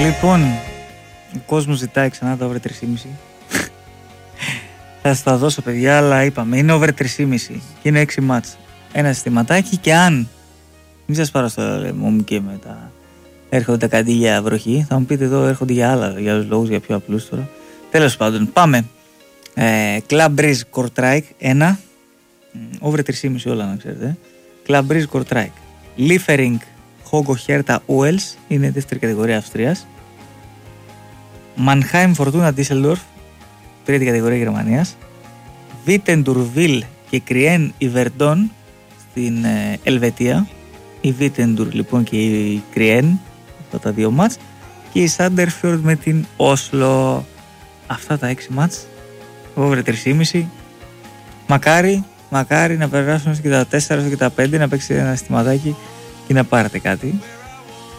Λοιπόν, ο κόσμος ζητάει ξανά το over 3,5. Θα σας τα δώσω, παιδιά, αλλά είπαμε, είναι over 3,5 και είναι 6 μάτς. Ένα συστηματάκι και αν μην σας πάρω στο λαιμό μου και μετά έρχονται τα καντή για βροχή, θα μου πείτε εδώ έρχονται για άλλα, για άλλους λόγους, για πιο απλούς τώρα. Τέλος πάντων, πάμε. Club Breeze Kortrijk 1, over 3,5 όλα να ξέρετε. Club Breeze Kortrijk. Liefering Hogo Hertha Uels, είναι δεύτερη κατηγορία Αυστρίας. Mannheim Fortuna Düsseldorf, τρίτη κατηγορία Γερμανίας. Wittendur και Kriens Yverdon στην Ελβετία. Η Wittendur λοιπόν και η Kriens, αυτά τα δύο μάτς. Και η Sandefjord με την Όσλο. Αυτά τα 6 μάτς, over 3,5. Μακάρι να περάσουν και τα 4 και τα 5, να παίξει ένα συστηματάκι και να πάρετε κάτι.